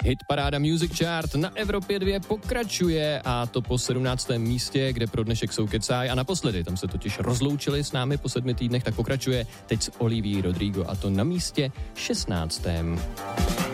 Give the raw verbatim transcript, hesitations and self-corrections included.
Hit paráda Music Chart na Evropě dva pokračuje a to po sedmnáctém místě, kde pro dnešek jsou Kecaj a naposledy, tam se totiž rozloučili s námi po sedmi týdnech, tak pokračuje teď s Olivií Rodrigo a to na místě šestnáctém